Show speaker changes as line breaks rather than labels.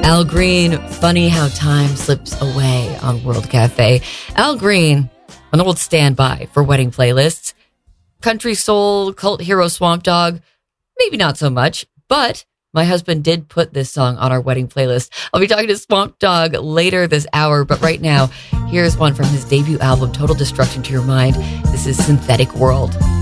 Al Green, Funny How Time Slips Away on World Cafe. Al Green, an old standby for wedding playlists. Country soul, cult hero Swamp Dogg, maybe not so much, but my husband did put this song on our wedding playlist. I'll be talking to Swamp Dogg later this hour, but right now, here's one from his debut album, Total Destruction to Your Mind. This is Synthetic World.